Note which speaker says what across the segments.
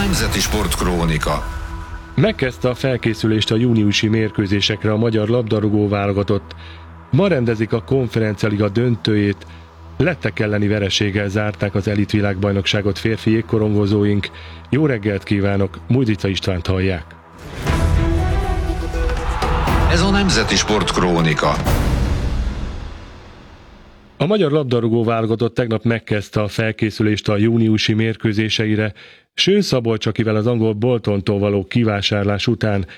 Speaker 1: Nemzeti Sportkrónika.
Speaker 2: Megkezdte a felkészülést a júniusi mérkőzésekre a magyar labdarúgó válogatott. Ma rendezik a Konferencia-liga döntőjét. Lettek elleni vereséggel zárták az elitvilágbajnokságot férfi jégkorongozóink. Jó reggelt kívánok, Mújdica Istvánt hallják.
Speaker 1: Ez a Nemzeti Sportkrónika.
Speaker 2: A magyar labdarúgó válogatott tegnap megkezdte a felkészülést a júniusi mérkőzéseire. Schön Szabolcs, akivel az angol Boltontól való kivásárlás után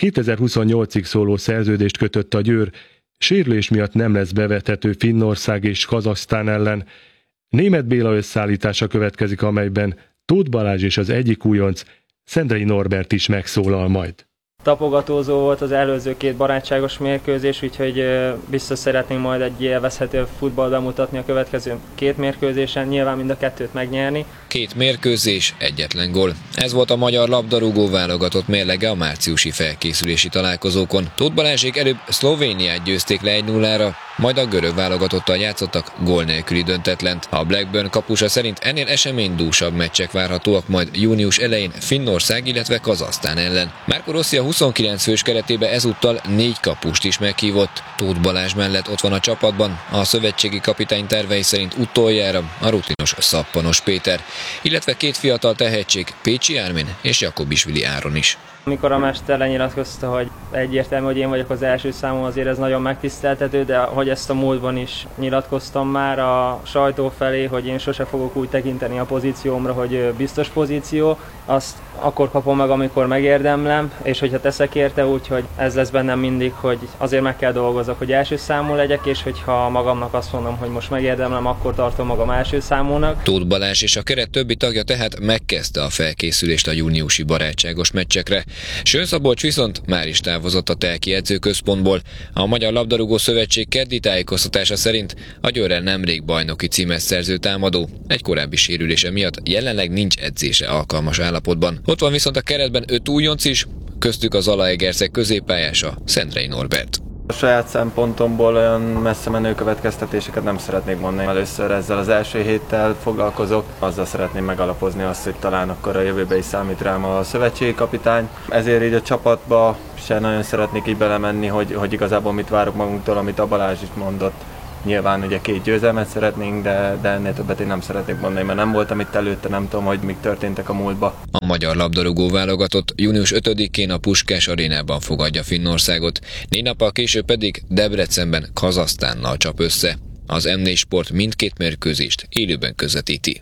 Speaker 2: 2028-ig szóló szerződést kötött a Győr, sérülés miatt nem lesz bevethető Finnország és Kazahsztán ellen. Németh Béla összeállítása következik, amelyben Tóth Balázs és az egyik újonc, Szendrei Norbert is megszólal majd.
Speaker 3: Tapogatózó volt az előző két barátságos mérkőzés, úgyhogy biztos szeretnénk majd egy élvezhető futball bemutatni a következő két mérkőzésen, nyilván mind a kettőt megnyerni.
Speaker 4: Két mérkőzés, egyetlen gól. Ez volt a magyar labdarúgó válogatott mérlege a márciusi felkészülési találkozókon. Tóth Balázsék előbb Szlovéniát győzték le 1-0-ra, majd a görög válogatottal játszottak gól nélküli döntetlent. A Blackburn kapusa szerint ennél eseménydúsabb meccsek várhatóak majd június elején Finnország, illetve Kazahsztán ellen. Márko Rossi a 29 fős keretébe ezúttal 4 kapust is meghívott. Tóth Balázs mellett ott van a csapatban a szövetségi kapitány tervei szerint utoljára a rutinos Szappanos Péter, illetve két fiatal tehetség, Pécsi Ármin és Jakobisvili Áron is.
Speaker 3: Amikor a mester lenyilatkozta, hogy egyértelmű, hogy én vagyok az első számú, azért ez nagyon megtiszteltető, de hogy ezt a múltban is nyilatkoztam már a sajtó felé, hogy én sose fogok úgy tekinteni a pozíciómra, hogy biztos pozíció, azt akkor kapom meg, amikor megérdemlem, és hogyha teszek érte, úgyhogy ez lesz bennem mindig, hogy azért meg kell dolgozok, hogy első számú legyek, és hogyha magamnak azt mondom, hogy most megérdemlem, akkor tartom magam első számúnak.
Speaker 4: Tóth Balázs és a keret többi tagja tehát megkezdte a felkészülést a júniusi barátságos meccsekre. Schön Szabolcs viszont már is távozott a Telki edzőközpontból. A Magyar Labdarúgó Szövetség keddi tájékoztatása szerint a Győrrel nemrég bajnoki címet szerző támadó egy korábbi sérülése miatt jelenleg nincs edzése alkalmas állapotban. Ott van viszont a keretben 5 újonc is, köztük az Zalaegerszeg középpályása, Szendrei Norbert.
Speaker 5: A saját szempontomból olyan messze menő következtetéseket nem szeretnék mondani. Először ezzel az első héttel foglalkozok, azzal szeretném megalapozni azt, hogy talán akkor a jövőben is számít rám a szövetségi kapitány. Ezért így a csapatba se nagyon szeretnék így belemenni, hogy igazából mit várok magunktól, amit a Balázs is mondott. Nyilván ugye 2 győzelmet szeretnénk, de ennél többet én nem szeretnék mondani, mert nem voltam itt előtte, nem tudom, hogy mik történtek a múltban.
Speaker 4: A magyar labdarúgó válogatott június 5-én a Puskás arénában fogadja Finnországot, 4 nappal később pedig Debrecenben Kazahsztánnal csap össze. Az M4 Sport mindkét mérkőzést élőben közvetíti.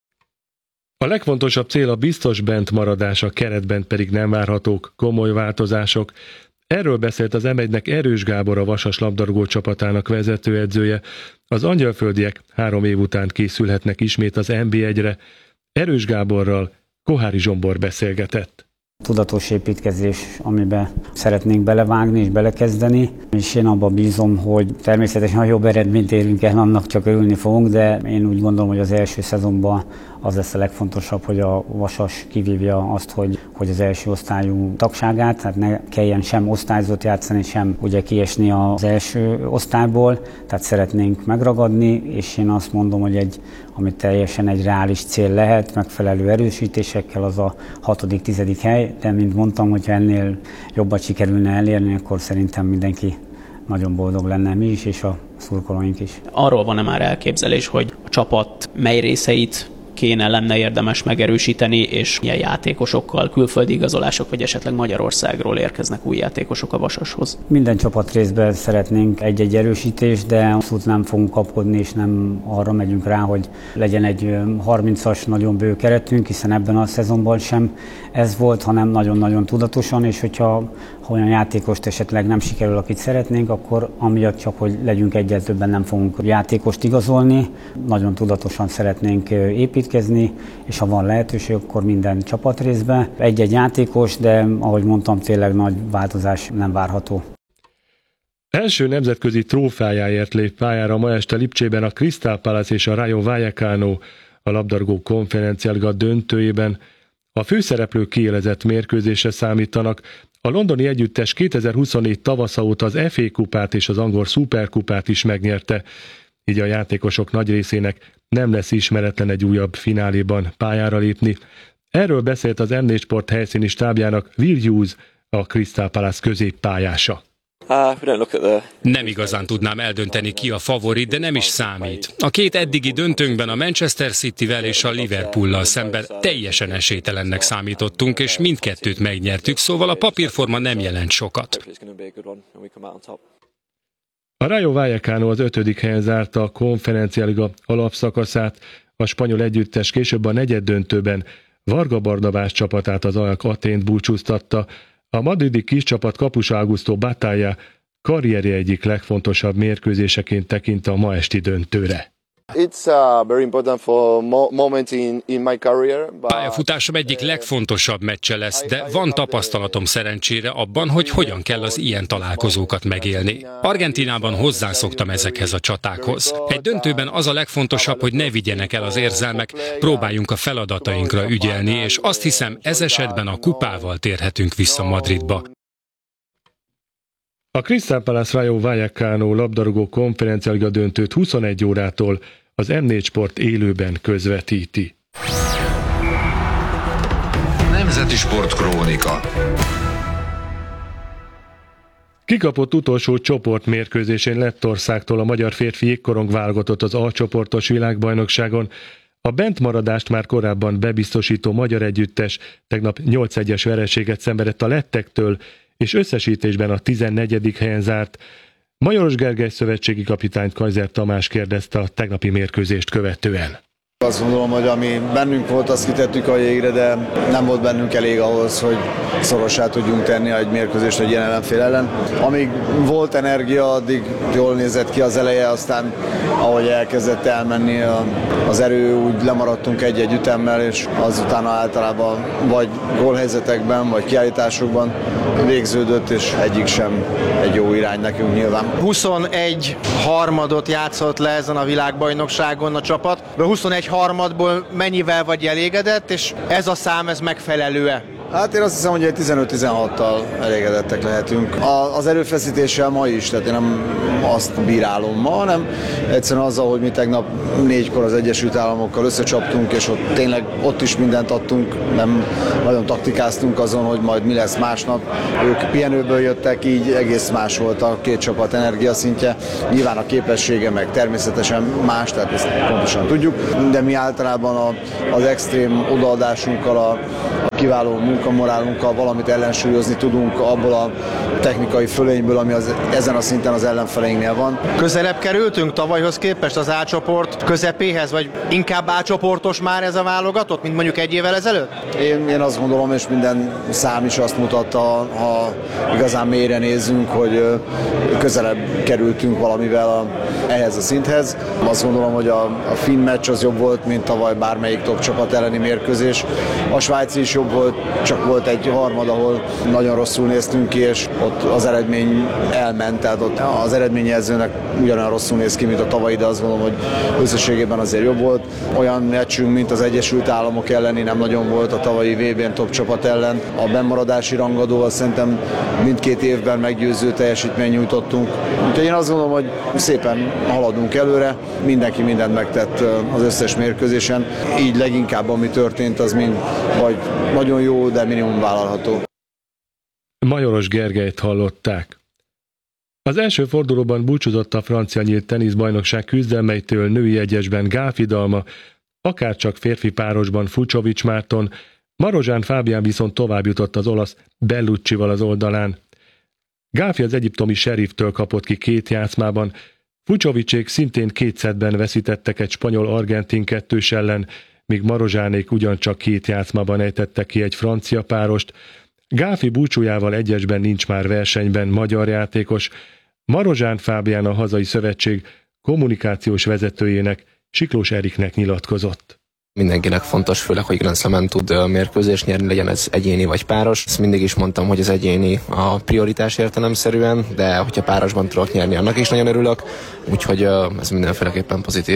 Speaker 2: A legfontosabb cél a biztos bent maradás, a keretben pedig nem várhatók komoly változások. Erről beszélt az M1-nek Erős Gábor, a Vasas labdarúgó csapatának vezetőedzője. Az angyalföldiek 3 év után készülhetnek ismét az NB1-re. Erős Gáborral Kohári Zsombor beszélgetett.
Speaker 6: Tudatos építkezés, amiben szeretnénk belevágni és belekezdeni, és én abban bízom, hogy természetesen ha jobb eredményt érünk el, annak csak örülni fogunk, de én úgy gondolom, hogy az első szezonban az lesz a legfontosabb, hogy a Vasas kivívja azt, hogy az első osztályú tagságát, tehát ne kelljen sem osztályzót játszani, sem ugye kiesni az első osztályból, tehát szeretnénk megragadni, és én azt mondom, hogy ami teljesen egy reális cél lehet, megfelelő erősítésekkel, az a 6.-10. hely, de mint mondtam, hogyha ennél jobbat sikerülne elérni, akkor szerintem mindenki nagyon boldog lenne, mi is, és a szurkolóink is.
Speaker 7: Arról van-e már elképzelés, hogy a csapat mely részeit lenne érdemes megerősíteni, és milyen játékosokkal, külföldi igazolások, vagy esetleg Magyarországról érkeznek új játékosok a Vasashoz?
Speaker 6: Minden csapatrészben szeretnénk egy-egy erősítést, de abszolút nem fogunk kapkodni, és nem arra megyünk rá, hogy legyen egy 30-as nagyon bő keretünk, hiszen ebben a szezonban sem ez volt, hanem nagyon-nagyon tudatosan, és hogyha olyan játékost esetleg nem sikerül, akit szeretnénk, akkor amiatt csak, hogy legyünk egyet többen, nem fogunk játékost igazolni. Nagyon tudatosan szeretnénk építkezni, és ha van lehetőség, akkor minden csapatrészbe egy-egy játékos, de ahogy mondtam, tényleg nagy változás nem várható.
Speaker 2: Első nemzetközi trófeájáért lép pályára ma este Lipcsében a Crystal Palace és a Rayo Vallecano a labdarúgó Konferencia-liga döntőjében. A főszereplők kiélezett mérkőzésre számítanak. A londoni együttes 2024 tavasza óta az FA kupát és az angol szuperkupát is megnyerte, így a játékosok nagy részének nem lesz ismeretlen egy újabb fináléban pályára lépni. Erről beszélt az M4 Sport helyszíni stábjának Will Hughes, a Crystal Palace középpályása.
Speaker 8: Nem igazán tudnám eldönteni, ki a favorit, de nem is számít. A két eddigi döntőnkben a Manchester Cityvel és a Liverpoollal szemben teljesen esélytelennek számítottunk, és mindkettőt megnyertük, szóval a papírforma nem jelent sokat.
Speaker 2: A Rayo Vallecano az 5. helyen zárta a Conferencia Liga alapszakaszát, a spanyol együttes később a negyeddöntőben Varga Barnabás csapatát, az AEK Athént búcsúztatta. A madridi kiscsapat kapusa Augusto Batalla karrierje egyik legfontosabb mérkőzéseként tekint a ma esti döntőre.
Speaker 8: Pályafutásom egyik legfontosabb meccse lesz, de van tapasztalatom szerencsére abban, hogy hogyan kell az ilyen találkozókat megélni. Argentínában hozzászoktam ezekhez a csatákhoz. Egy döntőben az a legfontosabb, hogy ne vigyenek el az érzelmek, próbáljunk a feladatainkra ügyelni, és azt hiszem, ez esetben a kupával térhetünk vissza Madridba.
Speaker 2: A Crystal Palace Rayo Vallecano labdarúgó Conferencia Liga döntőt 21 órától az M4 Sport élőben közvetíti.
Speaker 1: Nemzeti Sportkrónika.
Speaker 2: Kikapott utolsó csoportmérkőzésén Lettországtól a magyar férfi jégkorong válogatott az A csoportos világbajnokságon. A bentmaradást már korábban bebiztosító magyar együttes tegnap 8-1-es vereséget szenvedett a lettektől, és összesítésben a 14. helyen zárt. Majoros Gergely szövetségi kapitányt Kaiser Tamás kérdezte a tegnapi mérkőzést követően.
Speaker 9: Azt gondolom, hogy ami bennünk volt, azt kitettük a jégre, de nem volt bennünk elég ahhoz, hogy szorossá tudjunk tenni egy mérkőzést egy ilyen ellenfél ellen. Amíg volt energia, addig jól nézett ki az eleje, aztán ahogy elkezdett elmenni az erő, úgy lemaradtunk egy-egy ütemmel, és azután általában vagy gólhelyzetekben, vagy kiállításokban végződött, és egyik sem egy jó irány nekünk nyilván.
Speaker 10: 21 harmadot játszott le ezen a világbajnokságon a csapat, de 21 harmadból mennyivel vagy elégedett, és ez a szám, ez megfelelő-e?
Speaker 9: Hát én azt hiszem, hogy egy 15-16-tal elégedettek lehetünk. Az erőfeszítéssel ma is, tehát én nem azt bírálom ma, hanem egyszerűen azzal, hogy mi tegnap 4-kor az Egyesült Államokkal összecsaptunk, és ott is mindent adtunk, nem nagyon taktikáztunk azon, hogy majd mi lesz másnap. Ők pihenőből jöttek, így egész más volt a két csapat energiaszintje. Nyilván a képessége meg természetesen más, tehát ezt pontosan tudjuk, de mi általában az extrém odaadásunkkal, a kiváló munkamorálunkkal valamit ellensúlyozni tudunk abból a technikai fölényből, ami ezen a szinten az ellenfeleinknél van.
Speaker 10: Közelebb kerültünk tavalyhoz képest az A csoport közepéhez, vagy inkább A csoportos már ez a válogatott, mint mondjuk egy évvel ezelőtt?
Speaker 9: Én azt gondolom, és minden szám is azt mutatta, ha igazán mélyre nézzünk, hogy közelebb kerültünk valamivel ehhez a szinthez. Azt gondolom, hogy a finn meccs az jobb volt, mint tavaly bármelyik top csapat elleni mérkőzés. A svájci is jobb volt, csak volt egy harmad, ahol nagyon rosszul néztünk ki, és ott az eredmény elment, tehát ott az eredményjelzőnek ugyanolyan rosszul néz ki, mint a tavalyi, de azt gondolom, hogy összességében azért jobb volt. Olyan meccsünk, mint az Egyesült Államok elleni nem nagyon volt a tavalyi VB-n top csapat ellen. A bennmaradási rangadóval szerintem mindkét évben meggyőző teljesítményt nyújtottunk. Úgyhogy én azt gondolom, hogy szépen haladunk előre, mindenki mindent megtett az összes mérkőzésen. Így leginkább ami történt, az mind vagy nagyon jó, de minimum vállalható.
Speaker 2: Majoros Gergelyt hallották. Az első fordulóban búcsúzott a francia nyílt teniszbajnokság küzdelmeitől női egyesben Gálfi Dalma, akárcsak férfi párosban Fucsovics Márton, Marozsán Fábián viszont tovább jutott az olasz Belluccival az oldalán. Gálfi az egyiptomi Seriftől kapott ki 2 játszmában, Fucsovicsék szintén 2 szettben veszítettek egy spanyol-argentin kettős ellen, míg Marozsánék ugyancsak 2 játszmában ejtettek ki egy francia párost. Gálfi búcsújával egyesben nincs már versenyben magyar játékos. Marozsán Fábián a hazai szövetség kommunikációs vezetőjének, Siklós Eriknek nyilatkozott.
Speaker 11: Mindenkinek fontos, főleg, hogy Grand Slamen tud mérkőzést nyerni, legyen ez egyéni vagy páros. Ezt mindig is mondtam, hogy az egyéni a prioritás értelemszerűen, de hogyha párosban tudok nyerni, annak is nagyon örülök, úgyhogy ez mindenféleképpen pozitív.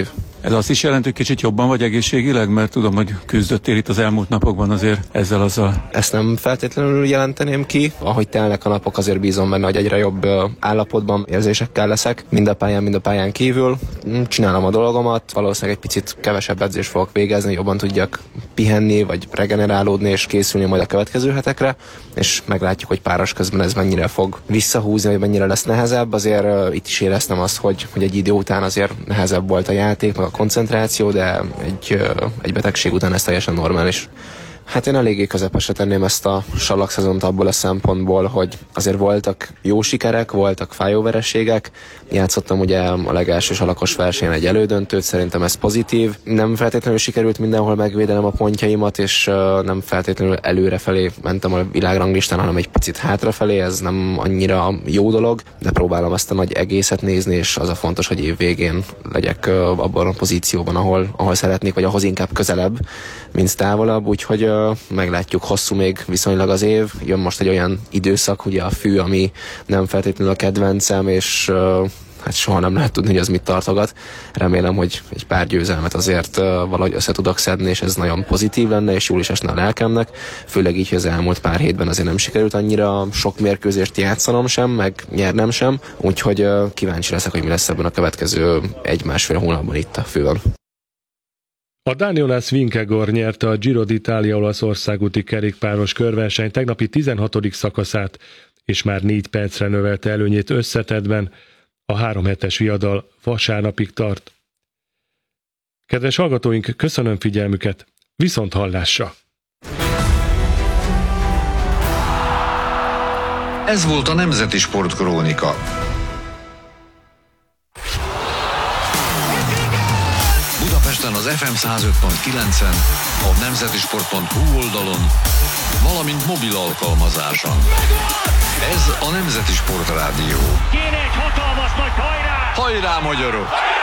Speaker 12: Ez azt is jelenti, hogy kicsit jobban vagy egészségileg, mert tudom, hogy küzdöttél itt az elmúlt napokban azért ezzel-azzal.
Speaker 11: Ezt nem feltétlenül jelenteném ki. Ahogy telnek a napok, azért bízom benne, hogy egyre jobb állapotban, érzésekkel leszek. Mind a pályán kívül. Csinálom a dolgomat, valószínűleg egy picit kevesebb edzést fogok végezni, jobban tudjak pihenni, vagy regenerálódni és készülni majd a következő hetekre, és meglátjuk, hogy páros közben ez mennyire fog visszahúzni, vagy mennyire lesz nehezebb. Azért itt is éreztem azt, hogy egy idő után azért nehezebb volt a játék, meg a koncentráció, de egy betegség után ez teljesen normális. Hát én eléggé közepesre tenném ezt a sallakszezont abból a szempontból, hogy azért voltak jó sikerek, voltak fájó vereségek. Játszottam ugye a legelső salakos versenyen egy elődöntőt, szerintem ez pozitív. Nem feltétlenül sikerült mindenhol megvédenem a pontjaimat, és nem feltétlenül előrefelé mentem a világranglistán, hanem egy picit hátrafelé, ez nem annyira jó dolog, de próbálom ezt a nagy egészet nézni, és az a fontos, hogy év végén legyek abban a pozícióban, ahol szeretnék, vagy ahhoz inkább közelebb, mint távolabb, úgyhogy meglátjuk, hosszú még viszonylag az év. Jön most egy olyan időszak, ugye a fű, ami nem feltétlenül a kedvencem, és hát soha nem lehet tudni, hogy az mit tartogat. Remélem, hogy egy pár győzelmet azért valahogy össze tudok szedni, és ez nagyon pozitív lenne, és jól is esne a lelkemnek. Főleg így, hogy az elmúlt pár hétben azért nem sikerült annyira sok mérkőzést játszanom sem, meg nyernem sem, úgyhogy kíváncsi leszek, hogy mi lesz ebben a következő 1-1,5 hónapban itt a főn.
Speaker 2: A Daniel Vingegaard nyerte a Giro d'Italia Olaszország úti kerékpáros körverseny tegnapi 16. szakaszát, és már 4 percre növelte előnyét összetettben. A 3 hetes viadal vasárnapig tart. Kedves hallgatóink, köszönöm figyelmüket, viszont hallásra!
Speaker 1: Ez volt a Nemzeti Sportkrónika. Budapesten az FM 105.9-en, a nemzetisport.hu oldalon, valamint mobil alkalmazáson. Ez a Nemzeti Sportrádió.
Speaker 13: Kéne egy hatalmas nagy hajrá!
Speaker 1: Hajrá, magyarok!